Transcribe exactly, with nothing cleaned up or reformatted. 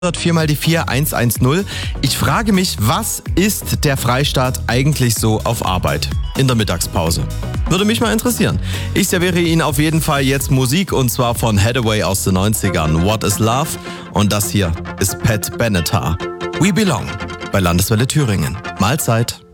vier mal die vier eins eins null. Ich frage mich, was isst der Freistaat eigentlich so auf Arbeit in der Mittagspause? Würde mich mal interessieren. Ich serviere Ihnen auf jeden Fall jetzt Musik und zwar von Hathaway aus den neunzigern. What is Love? Und das hier ist Pat Benatar. We Belong bei Landeswelle Thüringen. Mahlzeit.